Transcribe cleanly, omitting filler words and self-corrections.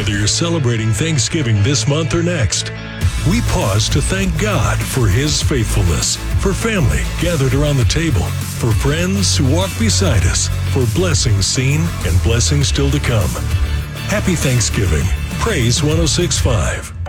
whether you're celebrating Thanksgiving this month or next. We pause to thank God for His faithfulness, for family gathered around the table, for friends who walk beside us, for blessings seen and blessings still to come. Happy Thanksgiving. Praise 106.5.